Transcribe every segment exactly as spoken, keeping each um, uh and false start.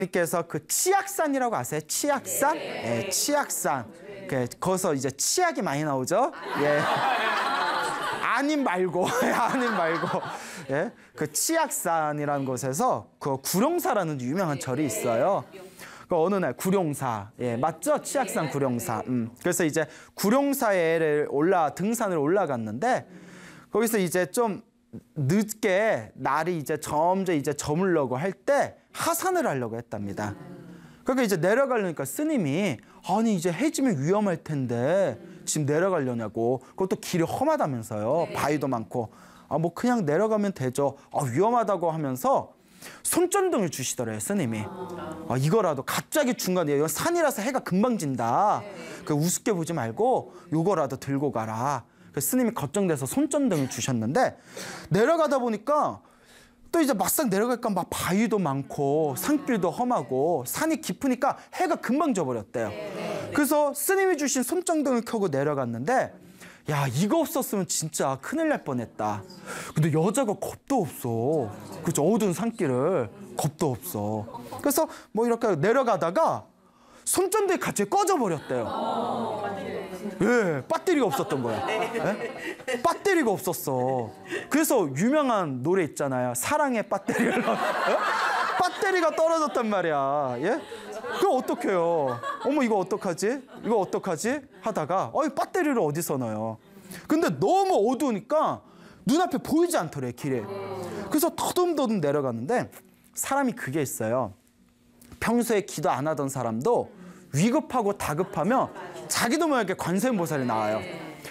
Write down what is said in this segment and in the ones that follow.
께서 그 치악산이라고 아세요? 치악산? 예, 치악산. 그 거기서 이제 치약이 많이 나오죠? 예. 아님 말고, 아님 말고. 예. 그 치악산이라는 곳에서 그 구룡사라는 유명한 절이 있어요. 그 어느 날 구룡사, 예, 맞죠? 치악산 구룡사. 음. 그래서 이제 구룡사에 올라 등산을 올라갔는데 거기서 이제 좀 늦게 날이 이제 점점 이제 저물려고 할 때 하산을 하려고 했답니다. 그러니까 이제 내려가려니까 스님이 아니 이제 해지면 위험할 텐데 지금 내려가려냐고. 그것도 길이 험하다면서요. 바위도 많고. 아 뭐 그냥 내려가면 되죠. 아 위험하다고 하면서 손전등을 주시더래요, 스님이. 아, 이거라도 갑자기 중간에 이건 산이라서 해가 금방 진다. 그 우습게 보지 말고 요거라도 들고 가라. 그 스님이 걱정돼서 손전등을 주셨는데 내려가다 보니까 또 이제 막상 내려갈까 막 바위도 많고 산길도 험하고 산이 깊으니까 해가 금방 져버렸대요. 그래서 스님이 주신 손전등을 켜고 내려갔는데 야 이거 없었으면 진짜 큰일 날 뻔했다. 근데 여자가 겁도 없어. 그죠? 어두운 산길을 겁도 없어. 그래서 뭐 이렇게 내려가다가 손전등이 갑자기 꺼져버렸대요. 예, 배터리가 없었던 거야. 예? 배터리가 없었어. 그래서 유명한 노래 있잖아요. 사랑의 배터리를. 예? 배터리가 떨어졌단 말이야. 예? 그럼 어떡해요? 어머 이거 어떡하지? 이거 어떡하지? 하다가 어이 배터리를 어디서 넣어요? 근데 너무 어두우니까 눈앞에 보이지 않더래 길에. 그래서 더듬더듬 내려갔는데 사람이 그게 있어요. 평소에 기도 안 하던 사람도 위급하고 다급하면 자기도 모르게 관세음보살이 나와요.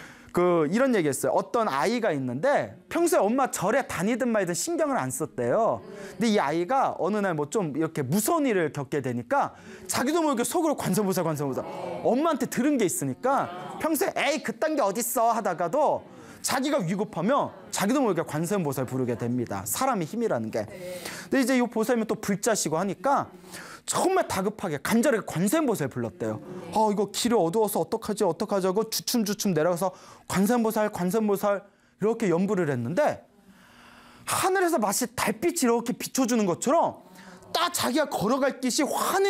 그 이런 얘기했어요. 어떤 아이가 있는데 평소에 엄마 절에 다니든 말든 신경을 안 썼대요. 근데 이 아이가 어느 날 뭐 좀 이렇게 무서운 일을 겪게 되니까 자기도 모르게 속으로 관세음보살 관세음보살 엄마한테 들은 게 있으니까 평소에 에이 그딴 게 어딨어 하다가도 자기가 위급하면 자기도 모르게 관세음보살 부르게 됩니다. 사람의 힘이라는 게. 근데 이제 이 보살님은 또 불자시고 하니까 정말 다급하게 간절하게 관세음보살 불렀대요. 아 이거 길이 어두워서 어떡하지 어떡하지 하고 주춤주춤 내려가서 관세음보살 관세음보살 이렇게 연부를 했는데 하늘에서 마치 달빛이 이렇게 비춰주는 것처럼 딱 자기가 걸어갈 길이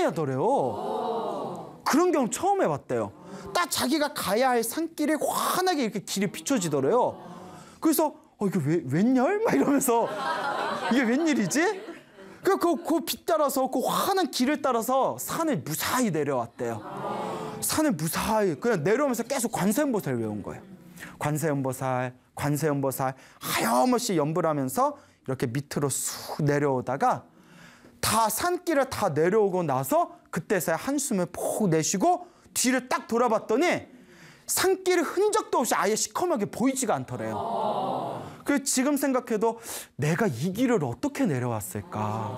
환해하더래요. 그런 경우 처음 해봤대요. 딱 자기가 가야 할 산길에 환하게 이렇게 길이 비춰지더래요. 그래서 어 이게 왜, 웬열? 막 이러면서 이게 웬일이지? 그, 그, 그 빛 따라서, 그 환한 길을 따라서 산을 무사히 내려왔대요. 산을 무사히, 그냥 내려오면서 계속 관세음보살 외운 거예요. 관세음보살, 관세음보살, 하염없이 연불 하면서 이렇게 밑으로 쑥 내려오다가 다 산길을 다 내려오고 나서 그때서야 한숨을 푹 내쉬고 뒤를 딱 돌아봤더니 산길의 흔적도 없이 아예 시커멓게 보이지가 않더래요. 그 지금 생각해도 내가 이 길을 어떻게 내려왔을까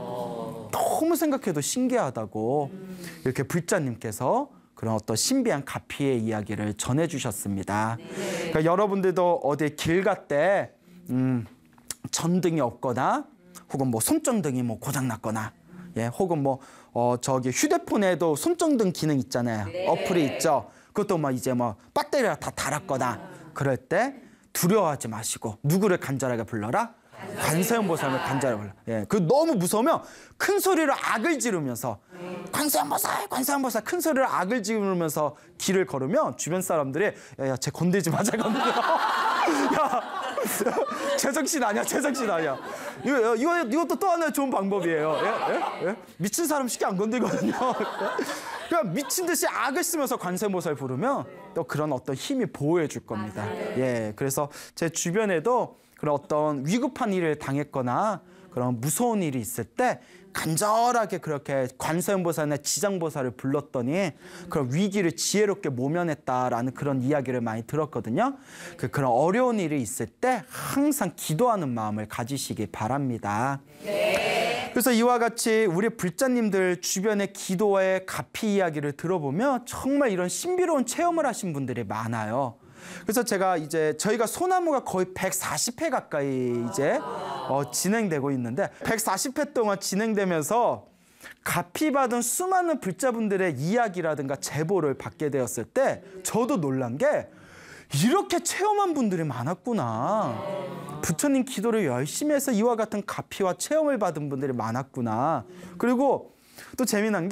너무 생각해도 신기하다고 이렇게 불자님께서 그런 어떤 신비한 가피의 이야기를 전해주셨습니다. 그러니까 여러분들도 어디 길 갈 때 음, 전등이 없거나 혹은 뭐 손전등이 뭐 고장났거나 예, 혹은 뭐 어, 저기 휴대폰에도 손전등 기능 있잖아요. 네. 어플이 있죠. 그것도 막 이제 뭐 배터리가 다 닳았거나 그럴 때 두려워하지 마시고 누구를 간절하게 불러라? 관세음보살을 간절하게 불러. 예, 그 너무 무서우면 큰 소리로 악을 지르면서 관세음보살, 관세음보살 큰 소리로 악을 지르면서 길을 걸으면 주변 사람들이 야야 쟤 건들지 마, 쟤 건들지 마. 야, 제정신 아니야, 제정신 아니야. 이거, 이거, 이것도 또 하나의 좋은 방법이에요. 예? 예? 예? 미친 사람 쉽게 안 건들거든요. 그냥 미친 듯이 악을 쓰면서 관세음보살 부르면 또 그런 어떤 힘이 보호해 줄 겁니다. 예, 그래서 제 주변에도 그런 어떤 위급한 일을 당했거나 그런 무서운 일이 있을 때 간절하게 그렇게 관세음보살이나 지장보살을 불렀더니 그런 위기를 지혜롭게 모면했다라는 그런 이야기를 많이 들었거든요. 그 그런 어려운 일이 있을 때 항상 기도하는 마음을 가지시기 바랍니다. 네. 그래서 이와 같이 우리 불자님들 주변의 기도의 가피 이야기를 들어보면 정말 이런 신비로운 체험을 하신 분들이 많아요. 그래서 제가 이제 저희가 소나무가 거의 백사십 회 가까이 이제 어, 진행되고 있는데 백사십 회 동안 진행되면서 가피 받은 수많은 불자분들의 이야기라든가 제보를 받게 되었을 때 저도 놀란 게 이렇게 체험한 분들이 많았구나. 부처님 기도를 열심히 해서 이와 같은 가피와 체험을 받은 분들이 많았구나. 그리고 또 재미난